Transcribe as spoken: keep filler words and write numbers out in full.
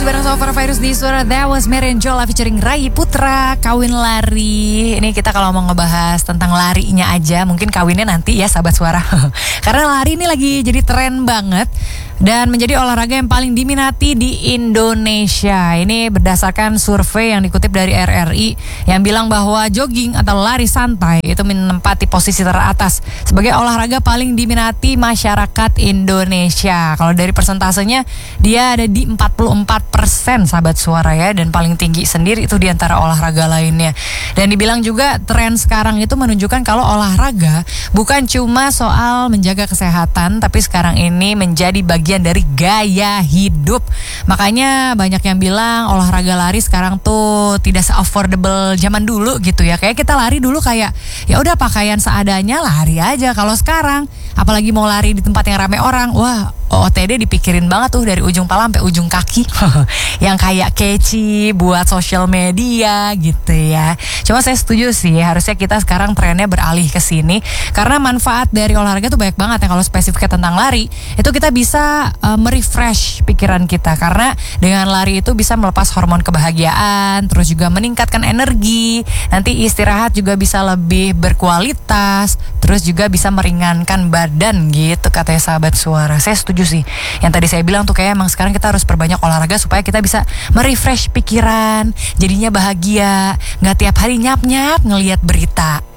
bareng Sofar Virus di suara That Was Mary and Jola featuring Rai Putra, Kawin Lari. Ini kita kalau mau ngebahas tentang larinya aja, mungkin kawinnya nanti ya sahabat suara. Karena lari ini lagi jadi tren banget dan menjadi olahraga yang paling diminati di Indonesia. Ini berdasarkan survei yang dikutip dari R R I yang bilang bahwa jogging atau lari santai itu menempati posisi teratas sebagai olahraga paling diminati masyarakat Indonesia. Kalau dari persentasenya dia ada di empat puluh empat persen sahabat suara ya, dan paling tinggi sendiri itu di antara olahraga lainnya. Dan dibilang juga tren sekarang itu menunjukkan kalau olahraga bukan cuma soal menjaga kesehatan, tapi sekarang ini menjadi bagian dari gaya hidup. Makanya banyak yang bilang olahraga lari sekarang tuh tidak se-affordable zaman dulu gitu ya. Kayak kita lari dulu kayak ya udah pakaian seadanya lari aja. Kalau sekarang apalagi mau lari di tempat yang ramai orang, wah O O T D dipikirin banget tuh dari ujung pala sampai ujung kaki. Yang kayak catchy buat sosial media gitu ya. Cuma saya setuju sih, harusnya kita sekarang trennya beralih ke sini karena manfaat dari olahraga tuh banyak banget ya. Kalau spesifiknya tentang lari, itu kita bisa uh, merefresh pikiran kita karena dengan lari itu bisa melepas hormon kebahagiaan, terus juga meningkatkan energi. Nanti istirahat juga bisa lebih berkualitas, terus juga bisa meringankan badan gitu katanya sahabat suara. Saya setuju sih. Yang tadi saya bilang tuh kayak emang sekarang kita harus perbanyak olahraga supaya kita bisa merefresh pikiran, jadinya bahagia, nggak tiap hari nyap-nyap ngelihat berita.